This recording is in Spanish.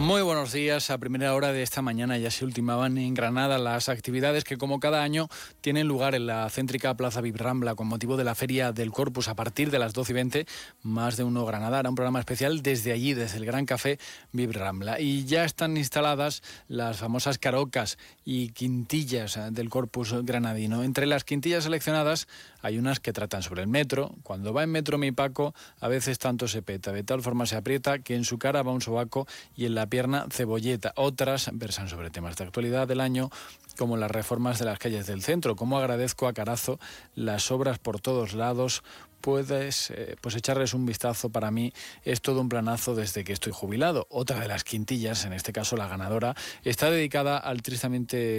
Muy buenos días. A primera hora de esta mañana ya se ultimaban en Granada las actividades que, como cada año, tienen lugar en la céntrica Plaza Vibrambla con motivo de la Feria del Corpus a partir de las 12:20. Más de uno Granada hará un programa especial desde allí, desde el Gran Café Vibrambla. Y ya están instaladas las famosas carocas y quintillas del Corpus granadino. Entre las quintillas seleccionadas hay unas que tratan sobre el metro. Cuando va en metro mi Paco, a veces tanto se peta, de tal forma se aprieta que en su cara va un sobaco y en la pierna cebolleta. Otras versan sobre temas de actualidad del año, como las reformas de las calles del centro. Como agradezco a Carazo las obras por todos lados. Puedes echarles un vistazo. Para mí es todo un planazo desde que estoy jubilado. Otra de las quintillas, en este caso la ganadora, está dedicada al tristemente